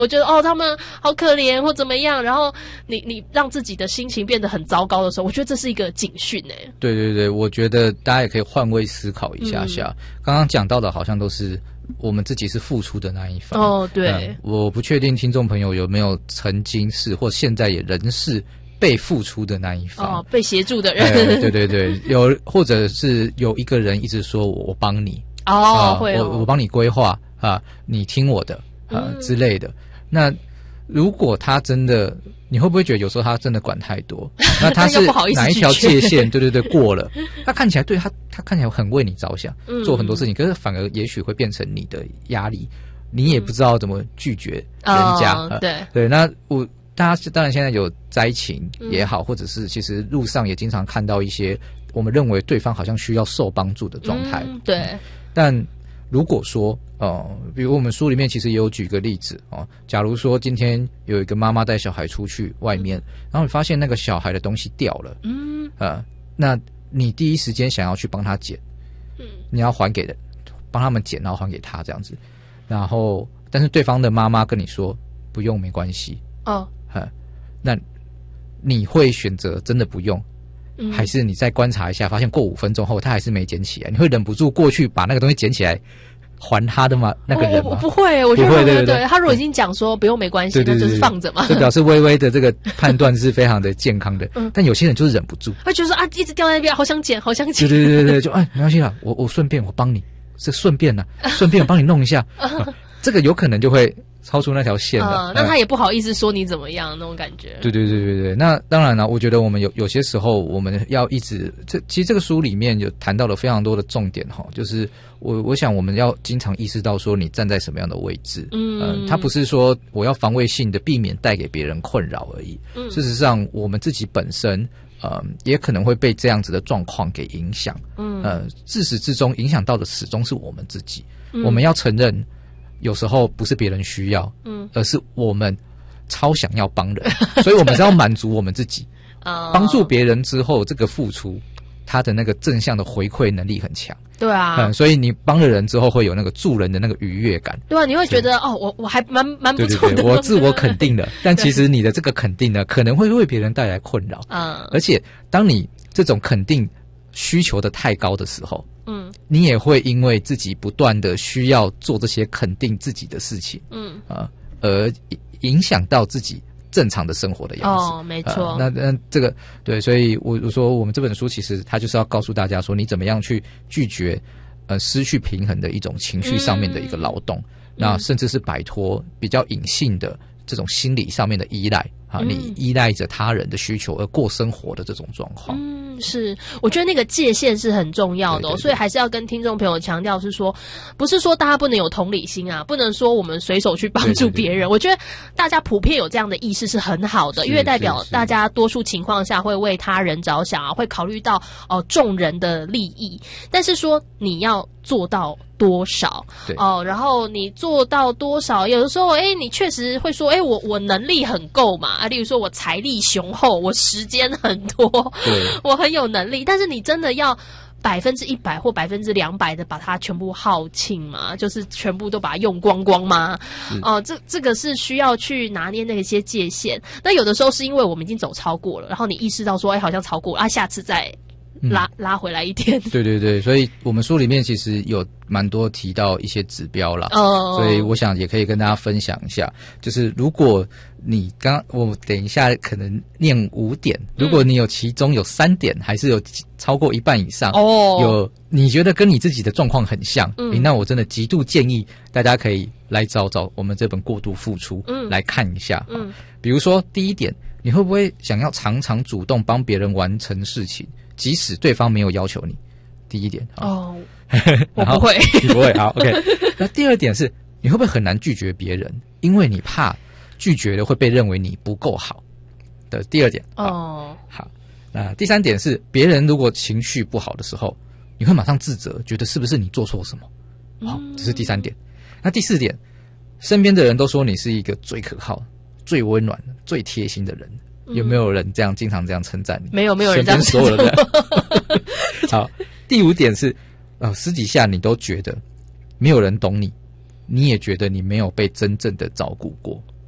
我觉得哦他们好可怜或怎么样，然后你让自己的心情变得很糟糕的时候，我觉得这是一个警讯欸。 对对对，我觉得大家也可以换位思考一下下。刚刚讲到的好像都是我们自己是付出的那一方。 哦，对。 我不确定听众朋友有没有曾经是或现在也仍是被付出的那一方。 哦，被协助的人。 对对对，有或者是有一个人一直说我帮你。 哦，会哦。 我帮你规划啊，你听我的之类的。那如果他真的，你会不会觉得有时候他真的管太多？那他是哪一条界限？对对对，过了。他看起来对他看起来很为你着想，做很多事情，可是反而也许会变成你的压力，你也不知道怎么拒绝人家。 对对，那大家当然现在有灾情也好，或者是其实路上也经常看到一些我们认为对方好像需要受帮助的状态。 对， 但如果说比如我们书里面其实也有举个例子假如说今天有一个妈妈带小孩出去外面，然后你发现那个小孩的东西掉了，那你第一时间想要去帮他捡，你要还给人，帮他们捡，然后还给他这样子，然后但是对方的妈妈跟你说不用没关系那你会选择真的不用？还是你再观察一下，发现过5分钟后他还是没捡起来，你会忍不住过去把那个东西捡起来还他的吗？那个人吗？ 我不会，我觉得对他如果已经讲说不用没关系，那就是放着嘛， 就表示微微的这个判断是非常的健康的。但有些人就是忍不住， 他觉得说一直掉在那边，好想捡，好想捡。 对对对对，就没关系啦，我顺便我帮你，是顺便呢，顺便帮你弄一下。这个有可能就会超出那条线了。 那他也不好意思说你怎么样那种感觉。 对对对对对，那当然了，我觉得我们有些时候我们要一直其实这个书里面有谈到了非常多的重点就是我想我们要经常意识到说你站在什么样的位置。它不是说我要防卫性的避免带给别人困扰而已。事实上我们自己本身也可能会被这样子的状况给影响。自始至终影响到的始终是我们自己。我们要承认有时候不是别人需要，而是我们超想要帮人，所以我们是要满足我们自己。帮助别人之后，这个付出，他的那个正向的回馈能力很强。 对啊， 所以你帮了人之后，会有那个助人的那个愉悦感。 对啊，你会觉得我还蛮不错的。 对对对，我自我肯定了，但其实你的这个肯定呢，可能会为别人带来困扰。而且当你这种肯定需求的太高的时候，你也会因为自己不断的需要做这些肯定自己的事情，而影响到自己正常的生活的样子。 没错。 那这个对，所以我说我们这本书其实它就是要告诉大家说，你怎么样去拒绝失去平衡的一种情绪上面的一个劳动，那甚至是摆脱比较隐性的这种心理上面的依赖。你依赖着他人的需求而过生活的这种状况。 是，我觉得那个界限是很重要的。对对对，所以还是要跟听众朋友强调是说，不是说大家不能有同理心不能说我们随手去帮助别人。对对对，我觉得大家普遍有这样的意识是很好的，因为代表大家多数情况下会为他人着想会考虑到众人的利益。但是说你要做到多少然后你做到多少，有的时候你确实会说我能力很够嘛例如说我财力雄厚，我时间很多，我很有能力，但是你真的要100%或200%的把它全部耗尽吗？就是全部都把它用光光吗？这个是需要去拿捏那些界限。那有的时候是因为我们已经走超过了，然后你意识到说好像超过了下次再拉回来一点。对对对， 所以我们书里面其实有蛮多提到一些指标啦。所以我想也可以跟大家分享一下，就是如果你我等一下可能念5点，如果你有其中有3点还是有超过一半以上有你觉得跟你自己的状况很像，那我真的极度建议大家可以来找我们这本过度付出来看一下。比如说第一点，你会不会想要常常主动帮别人完成事情，即使对方没有要求你？第一点我不会。 你不会。好 OK。 那第二点是你会不会很难拒绝别人，因为你怕拒绝了会被认为你不够好的第二点。好，那第3点是别人如果情绪不好的时候，你会马上自责，觉得是不是你做错什么。好，这是第3点。那第4点，身边的人都说你是一个最可靠、最温暖、最贴心的人，有没有人经常这样称赞你？ 没有人这样称赞我。 好，第5点是私底下你都觉得没有人懂你，你也觉得你没有被真正的照顾过。